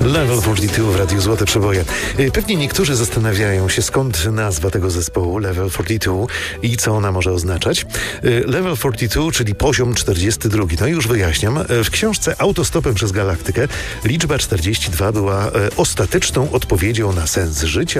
Level 42 w Radiu Złote Przeboje. Pewnie niektórzy zastanawiają się, skąd nazwa tego zespołu Level 42 i co ona może oznaczać. Level 42, czyli poziom 42. No i już wyjaśniam. W książce Autostopem przez Galaktykę liczba 42 była ostateczną odpowiedzią na sens życia